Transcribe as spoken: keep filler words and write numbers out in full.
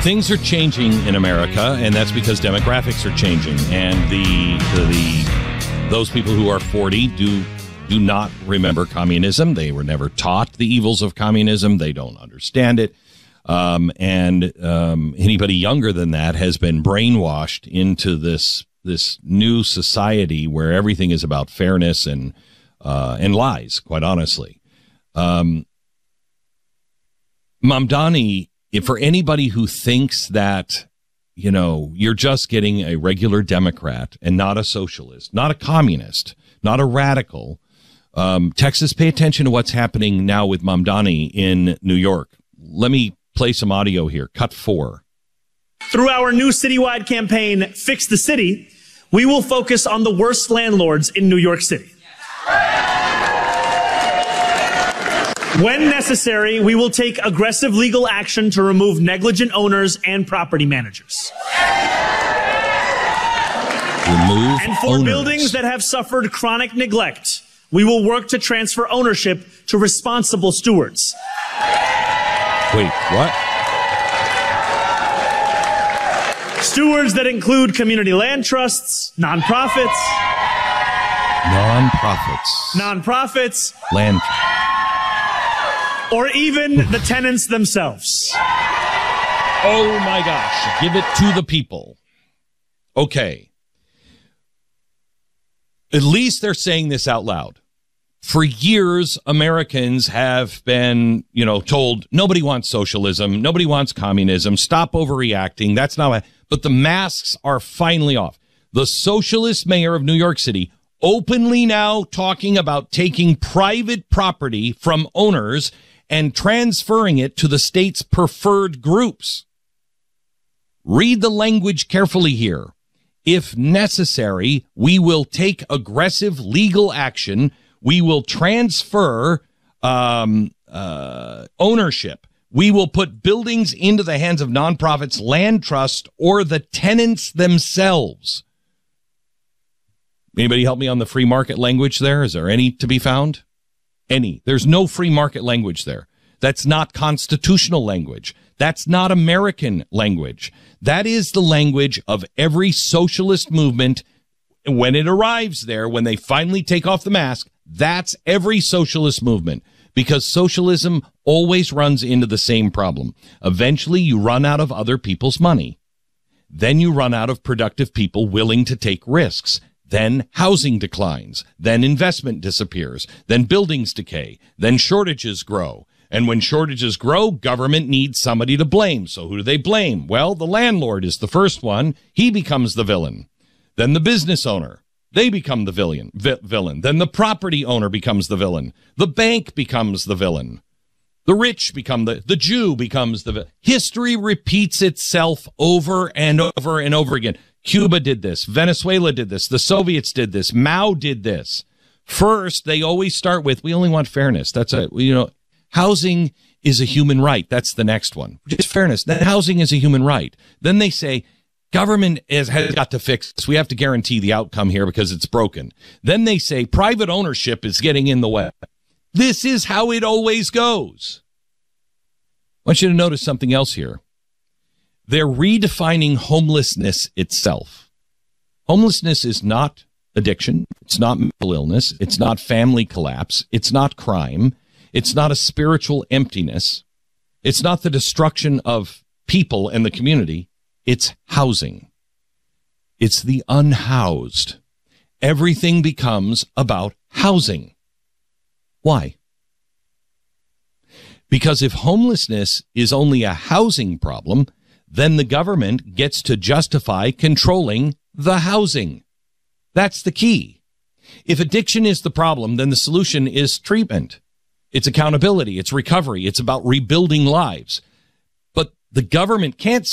Things are changing in America, and that's because demographics are changing. And the, the the those people who are forty do do not remember communism. They were never taught the evils of communism. They don't understand it. Um, and um, anybody younger than that has been brainwashed into this this new society where everything is about fairness and uh, and lies, quite honestly. Um, Mamdani, if for anybody who thinks that, you know, you're just getting a regular Democrat and not a socialist, not a communist, not a radical, um, Texas, pay attention to what's happening now with Mamdani in New York. Let me play some audio here. Cut four. Through our new citywide campaign, Fix the City, we will focus on the worst landlords in New York City. When necessary, we will take aggressive legal action to remove negligent owners and property managers. Remove and for owners. buildings that have suffered chronic neglect, we will work to transfer ownership to responsible stewards. Wait, what? Stewards that include community land trusts, nonprofits. Nonprofits. Nonprofits. Land. Or even the tenants themselves. Oh my gosh. Give it to the people. Okay. At least they're saying this out loud. For years, Americans have been, you know, told nobody wants socialism. Nobody wants communism. Stop overreacting. That's not what. But the masks are finally off. The socialist mayor of New York City openly now talking about taking private property from owners and transferring it to the state's preferred groups. Read the language carefully here. If necessary, we will take aggressive legal action. We will transfer um, uh, ownership. We will put buildings into the hands of nonprofits, land trust, or the tenants themselves. Anybody help me on the free market language there? Is there any to be found? Any. There's no free market language there. That's not constitutional language. That's not American language. That is the language of every socialist movement. When it arrives there, when they finally take off the mask, that's every socialist movement, because socialism always runs into the same problem. Eventually, you run out of other people's money. Then you run out of productive people willing to take risks. Then housing declines. Then investment disappears. Then buildings decay. Then shortages grow. And when shortages grow, government needs somebody to blame. So who do they blame? Well, the landlord is the first one. He becomes the villain. Then the business owner. They become the villain. Vi- villain. Then the property owner becomes the villain. The bank becomes the villain. The rich become the, the Jew becomes the villain. History repeats itself over and over and over again. Cuba did this. Venezuela did this. The Soviets did this. Mao did this. First, they always start with, we only want fairness. That's a, you know, housing is a human right. That's the next one. Just fairness. Then housing is a human right. Then they say, government is, has got to fix this. We have to guarantee the outcome here because it's broken. Then they say private ownership is getting in the way. This is how it always goes. I want you to notice something else here. They're redefining homelessness itself. Homelessness is not addiction. It's not mental illness. It's not family collapse. It's not crime. It's not a spiritual emptiness. It's not the destruction of people and the community. It's housing. It's the unhoused. Everything becomes about housing. Why? Because if homelessness is only a housing problem, then the government gets to justify controlling the housing. That's the key. If addiction is the problem, then the solution is treatment. It's accountability. It's recovery. It's about rebuilding lives. But the government can't